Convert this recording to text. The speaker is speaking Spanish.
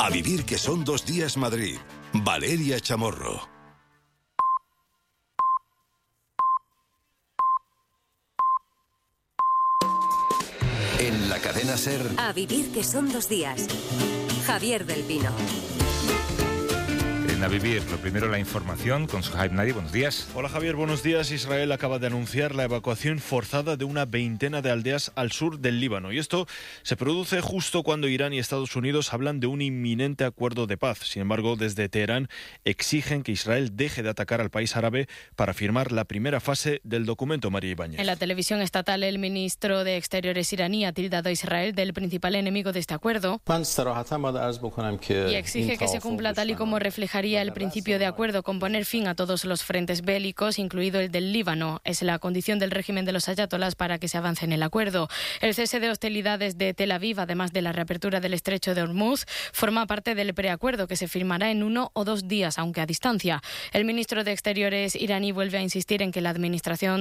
A vivir que son 2 días Madrid. Valeria Chamorro. En la cadena SER. A vivir que son 2 días. Javier del Pino. A vivir, lo primero la información con Suhaib Nadi. Buenos días. Hola Javier, buenos días. Israel acaba de anunciar la evacuación forzada de una veintena de aldeas al sur del Líbano. Y esto se produce justo cuando Irán y Estados Unidos hablan de un inminente acuerdo de paz. Sin embargo, desde Teherán exigen que Israel deje de atacar al país árabe para firmar la primera fase del documento. María Ibáñez. En la televisión estatal, el ministro de Exteriores iraní ha tildado a Israel del principal enemigo de este acuerdo y exige que se cumpla tal y como reflejaría el principio de acuerdo con poner fin a todos los frentes bélicos, incluido el del Líbano. Es la condición del régimen de los ayatolás para que se avance en el acuerdo. El cese de hostilidades de Tel Aviv, además de la reapertura del estrecho de Hormuz, forma parte del preacuerdo que se firmará en 1 o 2 días, aunque a distancia. El ministro de Exteriores iraní vuelve a insistir en que la administración